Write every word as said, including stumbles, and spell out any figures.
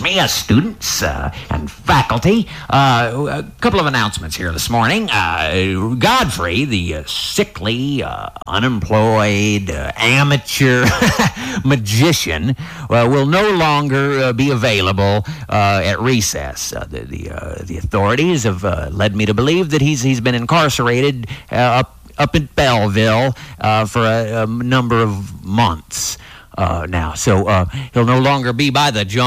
me, as students uh, and faculty. Uh, a couple of announcements here this morning. Uh, Godfrey, the uh, sickly, uh, unemployed, uh, amateur magician, uh, will no longer uh, be available uh, at recess. Uh, the the, uh, the authorities have uh, led me to believe that he's he's been incarcerated uh, up up in Belleville uh, for a, a number of months uh, now. So uh, he'll no longer be by the John